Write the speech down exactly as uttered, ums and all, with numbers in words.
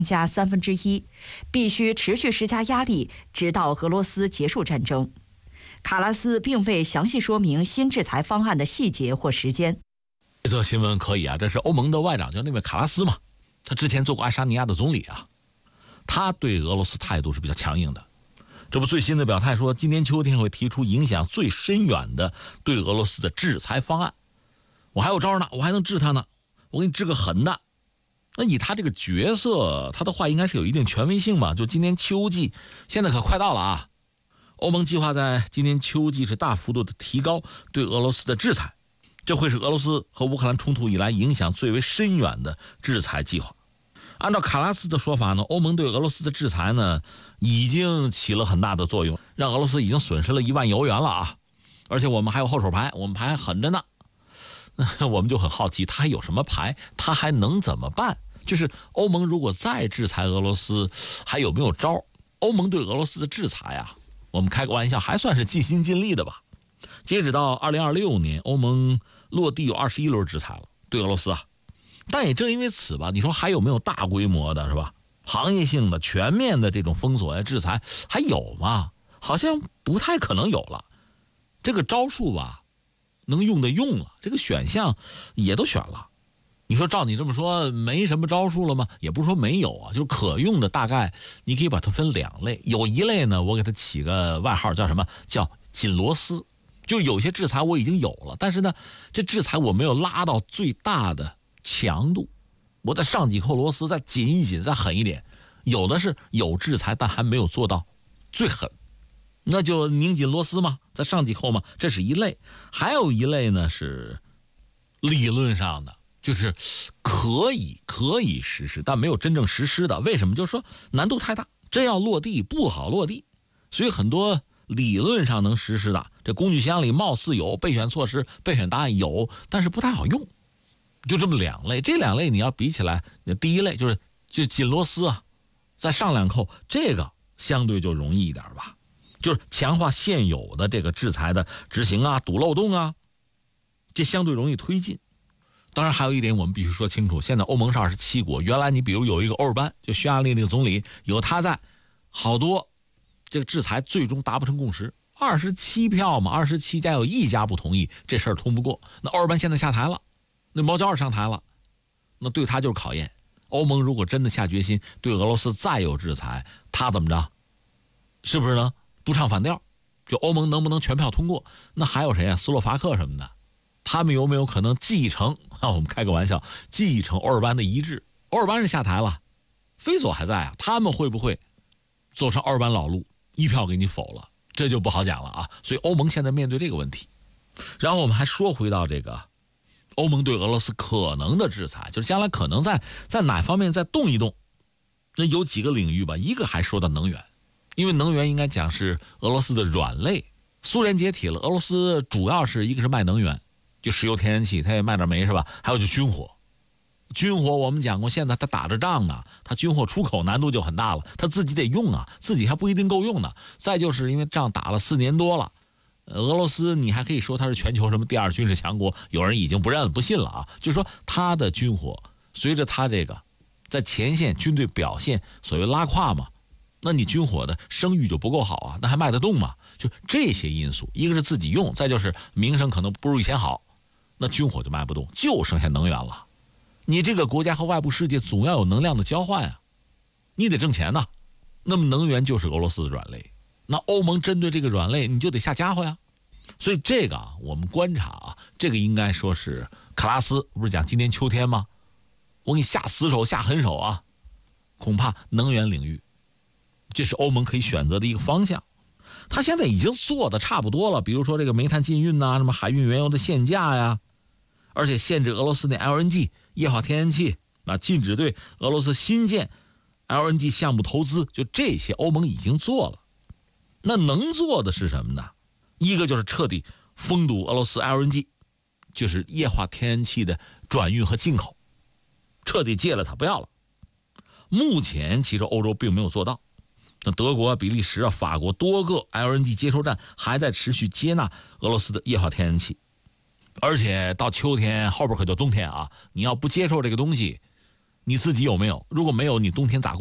加三分之一，必须持续施加压力，直到俄罗斯结束战争。卡拉斯并未详细说明新制裁方案的细节或时间。 这则新闻可以啊，这是欧盟的外长，叫那位卡拉斯嘛，他之前做过爱沙尼亚的总理啊，他对俄罗斯态度是比较强硬的。这不最新的表态说，今年秋天会提出影响最深远的对俄罗斯的制裁方案。我还有招呢，我还能治他呢，我给你治个狠的。那以他这个角色，他的话应该是有一定权威性嘛？就今年秋季，现在可快到了啊！欧盟计划在今年秋季是大幅度的提高对俄罗斯的制裁，这会是俄罗斯和乌克兰冲突以来影响最为深远的制裁计划。按照卡拉斯的说法呢，欧盟对俄罗斯的制裁呢，已经起了很大的作用，让俄罗斯已经损失了一万亿欧元了啊！而且我们还有后手牌，我们牌还狠着呢。我们就很好奇，他还有什么牌？他还能怎么办？就是欧盟如果再制裁俄罗斯，还有没有招？欧盟对俄罗斯的制裁啊，我们开个玩笑，还算是尽心尽力的吧。截止到二零二六年，欧盟落地有二十一轮制裁了，对俄罗斯啊。但也正因为此吧，你说还有没有大规模的，是吧？行业性的、全面的这种封锁呀、制裁还有吗？好像不太可能有了。这个招数吧，能用的用了，这个选项也都选了。你说照你这么说，没什么招数了吗？也不是说没有啊，就是可用的大概你可以把它分两类。有一类呢，我给它起个外号叫什么？叫紧螺丝。就是有些制裁我已经有了，但是呢，这制裁我没有拉到最大的强度，我再上几扣螺丝，再紧一紧，再狠一点。有的是有制裁，但还没有做到最狠，那就拧紧螺丝嘛，再上几扣嘛，这是一类。还有一类呢是理论上的，就是可以可以实施，但没有真正实施的。为什么？就是说难度太大，真要落地不好落地，所以很多理论上能实施的，这工具箱里貌似有备选措施、备选答案有，但是不太好用。就这么两类，这两类你要比起来，第一类就是就紧螺丝啊，再上两扣，这个相对就容易一点吧，就是强化现有的这个制裁的执行啊，堵漏洞啊，这相对容易推进。当然还有一点我们必须说清楚，现在欧盟是二十七国，原来你比如有一个欧尔班，就匈牙利那个总理，有他在，好多这个制裁最终达不成共识，二十七票嘛，二十七家有一家不同意，这事儿通不过。那欧尔班现在下台了，那毛焦尔上台了，那对他就是考验。欧盟如果真的下决心对俄罗斯再有制裁，他怎么着？是不是呢？不唱反调，就欧盟能不能全票通过？那还有谁啊？斯洛伐克什么的，他们有没有可能继承啊？我们开个玩笑，继承欧尔班的遗志？欧尔班是下台了，菲佐还在啊，他们会不会走上欧尔班老路，一票给你否了？这就不好讲了啊。所以欧盟现在面对这个问题。然后我们还说回到这个欧盟对俄罗斯可能的制裁，就是将来可能在在哪方面再动一动。那有几个领域吧，一个还说到能源，因为能源应该讲是俄罗斯的软肋。苏联解体了，俄罗斯主要是一个是卖能源，就石油天然气，它也卖点煤是吧？还有就军火。军火我们讲过，现在他打着仗呢，他军火出口难度就很大了，他自己得用啊，自己还不一定够用呢。再就是因为仗打了四年多了，俄罗斯你还可以说它是全球什么第二军事强国，有人已经不认不信了啊。就是说他的军火随着他这个在前线军队表现所谓拉胯嘛，那你军火的声誉就不够好啊，那还卖得动吗？就这些因素，一个是自己用，再就是名声可能不如以前好，那军火就卖不动，就剩下能源了。你这个国家和外部世界总要有能量的交换啊，你得挣钱呐。那么能源就是俄罗斯的软肋，那欧盟针对这个软肋，你就得下家伙呀。所以这个啊，我们观察啊，这个应该说是卡拉斯不是讲今年秋天吗？我给你下死手下狠手啊，恐怕能源领域这是欧盟可以选择的一个方向。他现在已经做的差不多了，比如说这个煤炭禁运呐、啊，什么海运原油的限价呀，而且限制俄罗斯的 L N G 液化天然气啊，禁止对俄罗斯新建 L N G 项目投资，就这些欧盟已经做了。那能做的是什么呢？一个就是彻底封堵俄罗斯 L N G， 就是液化天然气的转运和进口，彻底戒了它，不要了。目前其实欧洲并没有做到，那德国、比利时啊、法国多个 L N G 接收站还在持续接纳俄罗斯的液化天然气，而且到秋天后边可就冬天啊，你要不接受这个东西， 你自己有没有？如果没有，你冬天咋过？